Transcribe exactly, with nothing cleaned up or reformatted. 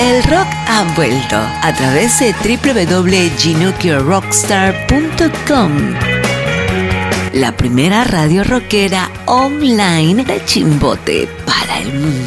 El rock ha vuelto a través de doble u doble u doble u punto ginukio rockstar punto com, la primera radio rockera online de Chimbote para el mundo.